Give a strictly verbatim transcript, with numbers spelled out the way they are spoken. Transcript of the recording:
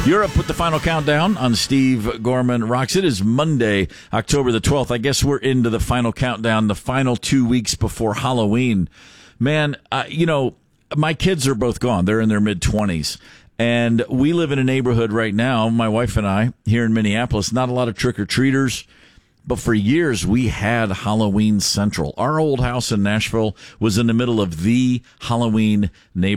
You're up with the final countdown on Steve Gorman Rocks. It is Monday, October the twelfth. I guess we're into the final countdown, the final two weeks before Halloween. Man, uh, you know, my kids are both gone. They're in their mid-twenties. And we live in a neighborhood right now, my wife and I, here in Minneapolis, not a lot of trick-or-treaters. But for years, we had Halloween Central. Our old house in Nashville was in the middle of the Halloween neighborhood.